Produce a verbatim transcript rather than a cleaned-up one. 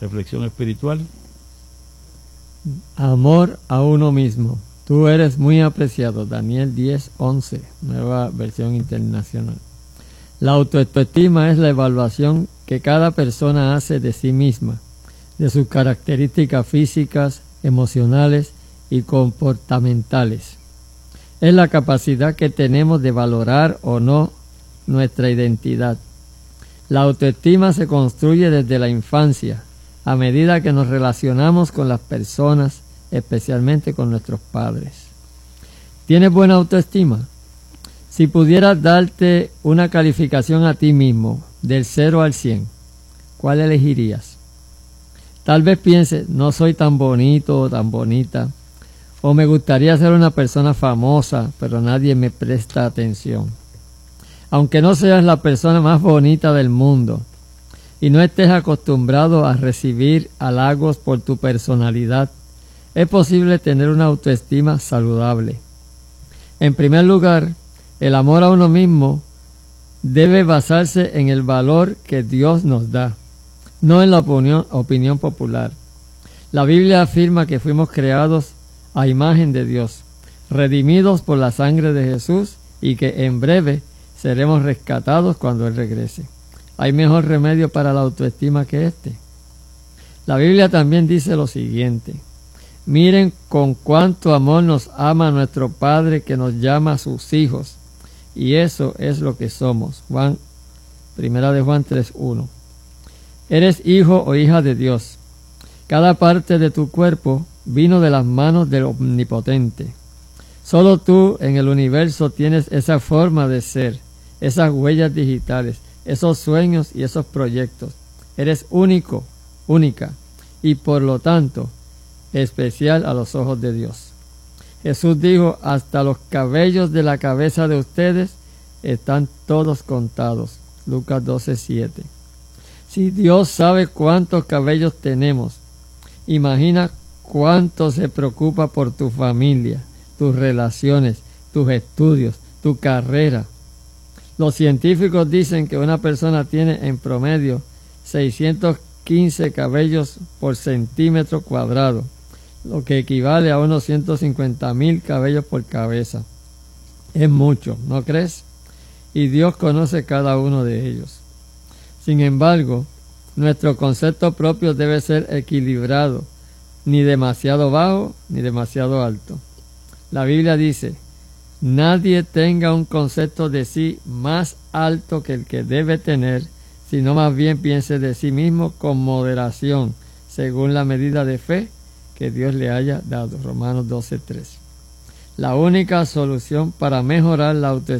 Reflexión espiritual. Amor a uno mismo. Tú eres muy apreciado. Daniel diez once, nueva versión internacional. La autoestima es la evaluación que cada persona hace de sí misma, de sus características físicas, emocionales y comportamentales. Es la capacidad que tenemos de valorar o no nuestra identidad. La autoestima se construye desde la infancia, a medida que nos relacionamos con las personas, especialmente con nuestros padres. ¿Tienes buena autoestima? Si pudieras darte una calificación a ti mismo, del cero al cien, ¿cuál elegirías? Tal vez pienses, no soy tan bonito o tan bonita, o me gustaría ser una persona famosa, pero nadie me presta atención. Aunque no seas la persona más bonita del mundo y no estés acostumbrado a recibir halagos por tu personalidad, es posible tener una autoestima saludable. En primer lugar, el amor a uno mismo debe basarse en el valor que Dios nos da, no en la opinión, opinión popular. La Biblia afirma que fuimos creados a imagen de Dios, redimidos por la sangre de Jesús y que en breve seremos rescatados cuando Él regrese. ¿Hay mejor remedio para la autoestima que este? La Biblia también dice lo siguiente: miren con cuánto amor nos ama nuestro Padre, que nos llama a sus hijos, y eso es lo que somos. Juan, primera de Juan tres uno. Eres hijo o hija de Dios. Cada parte de tu cuerpo vino de las manos del Omnipotente. Solo tú en el universo tienes esa forma de ser, esas huellas digitales, esos sueños y esos proyectos. Eres único, única, y por lo tanto especial a los ojos de Dios. Jesús dijo: hasta los cabellos de la cabeza de ustedes están todos contados. Lucas doce siete. Si Dios sabe cuántos cabellos tenemos, imagina cuánto se preocupa por tu familia, tus relaciones, tus estudios, tu carrera. Los científicos dicen que una persona tiene en promedio seiscientos quince cabellos por centímetro cuadrado, lo que equivale a unos ciento cincuenta mil cabellos por cabeza. Es mucho, ¿no crees? Y Dios conoce cada uno de ellos. Sin embargo, nuestro concepto propio debe ser equilibrado, ni demasiado bajo ni demasiado alto. La Biblia dice: nadie tenga un concepto de sí más alto que el que debe tener, sino más bien piense de sí mismo con moderación, según la medida de fe que Dios le haya dado. Romanos doce tres. La única solución para mejorar la autoestima